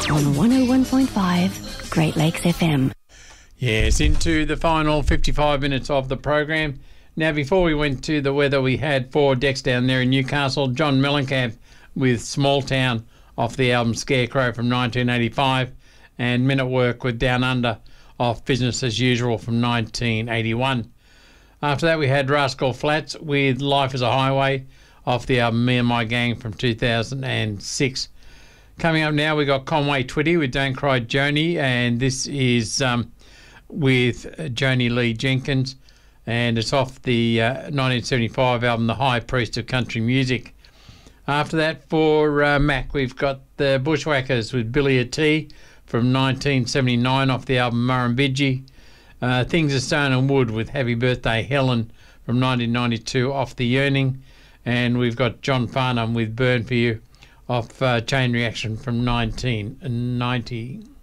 on 101.5 Great Lakes FM. Yes, into the final 55 minutes of the program. Now, before we went to the weather, we had 4 decks down there in Newcastle. John Mellencamp with Small Town off the album Scarecrow from 1985, and Men at Work with Down Under off Business as Usual from 1981. After that, we had Rascal Flatts with Life is a Highway off the album Me and My Gang from 2006. Coming up now, we got Conway Twitty with Don't Cry Joni, and this is with Joni Lee Jenkins, and it's off the 1975 album The High Priest of Country Music. After that, for Mac, we've got the Bushwhackers with Billy a T from 1979 off the album Murrumbidgee. Things of Stone and Wood with Happy Birthday Helen from 1992 off The Yearning. And we've got John Farnham with Burn For You off Chain Reaction from 1990.